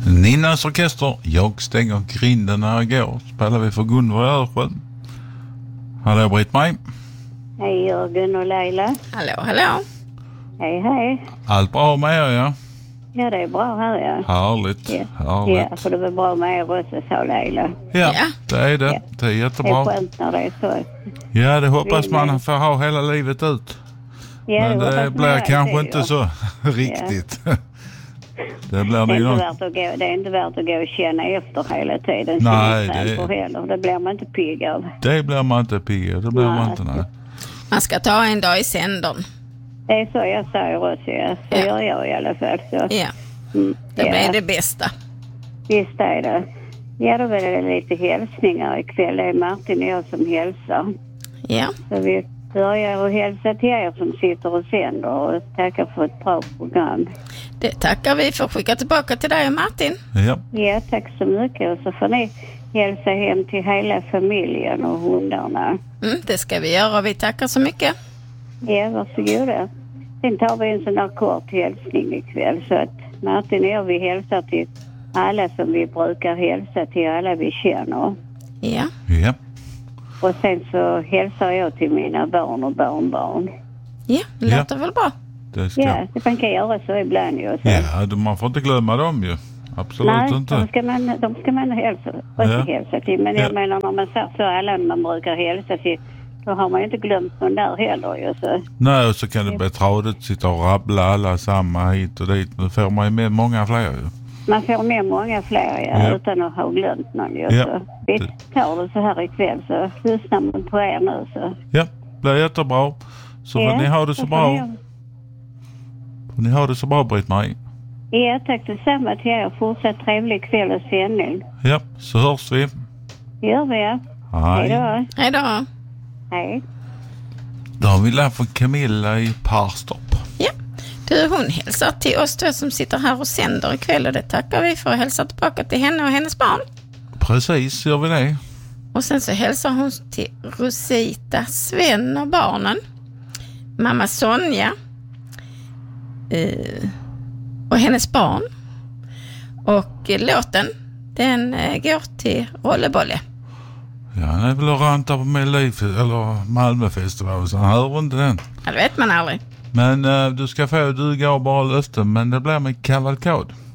Ninnas orkester, jag stänger grinden när jag går. Spelar vi för Gunvor Örsjön. Hallå Britt-Maj. Hej Jörgen och Leila. Hallå, hallå. Hej, hej. Allt bra med er, ja? Ja, det är bra här, ja. Härligt, Ja, härligt. ja, för det var bra med er också, sa Leila. Ja, det är det. Ja. Det är Det jättebra. är skönt när det är så. Ja, det hoppas man får ha hela livet ut. Ja, Men hoppas det man blir alltid, kanske ja. inte så riktigt. Det blir Det är, nog inte något. värt att gå, det är inte värt att gå och känna efter hela tiden. Nej, det blir man inte pigg av. Det blir man inte pigg. Det blir man Nej. inte, nej. Man ska ta en dag i sändern. Det är så jag säger också, ja. Så Ja. gör jag i alla fall. Så. Ja, det ja. blir det bästa. Visst är det. Ja, då är det lite hälsningar ikväll. Det är Martin och jag som hälsar. Ja, Så vi börjar att hälsa till er som sitter och sänder och tacka för ett bra program. det tackar vi för. Skicka tillbaka till dig och Martin. Ja, Ja, tack så mycket. Och så får ni hälsa hem till hela familjen och hundarna. Det ska vi göra. Vi tackar så mycket. Ja, varsågoda. Sen tar vi en sån här kort hälsning ikväll. Så att Martin och jag, vi hälsar till alla som vi brukar hälsa till, alla vi känner. Ja, ja. Och sen så hälsar jag till mina barn och barnbarn. ja, det Ja. låter väl bra. Det ska. Ja, man kan göra så ibland ju. Så. Ja, man får inte glömma dem ju. Absolut Nej, inte. de ska man hälsa till. Men jag menar, när man säger så alla man brukar hälsa till, då har man ju inte glömt någon där heller ju. Så. Nej, och så kan det bli tradigt sitta och rabbla alla samma hit och dit. Nu får man ju med många fler ju. Man får med många fler Ja. utan att ha glömt någon ju. Ja. Så vi tar det så här ikväll, så lyssnar man på er nu så. Ja, det blir jättebra. Så får ni ha det så bra. Får ni ha det så bra, Britt-Maj. Ja, tack detsamma till er. Fortsatt trevlig kväll och sändning. Ja, så hörs vi. Gör vi, ja. Hej då. Hej då. Hej. Då har vi lärt från Camilla i Parstorp. Ja, du, hon hälsar till oss två som sitter här och sänder ikväll, och det tackar vi för. Hälsa tillbaka till henne och hennes barn. Precis, gör vi det. Och sen så hälsar hon till Rosita, Sven och barnen. Mamma Sonja. Och hennes barn. Och låten, den går till Rollebolle. Ja, det är väl att ranta på eller Malmöfestival, så han hör inte den. Ja, det vet man aldrig. Men du ska få duga och bara löften, men det blir med kavalkad.